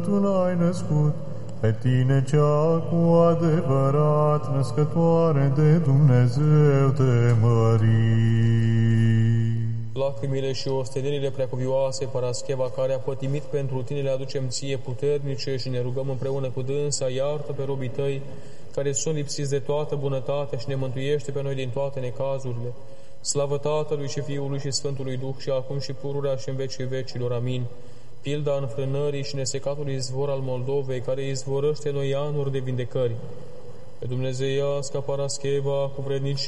Tu l-ai născut, pe tine cea cu adevărat născătoare de Dumnezeu te mări. Lacrimile și ostenirile preacuvioase, Parascheva, care a pătimit pentru tine, le aducem ție puternice și ne rugăm împreună cu dânsa, iartă pe robii tăi, care sunt lipsiți de toată bunătatea și ne mântuiește pe noi din toate necazurile. Slavă Tatălui și Fiului și Sfântului Duh și acum și pururea și în vecii vecilor. Amin. Pilda înfrânării și nesecatului izvor al Moldovei, care izvorăște noi anuri de vindecări. Pe dumnezeiasca Parascheva, cu vrednicie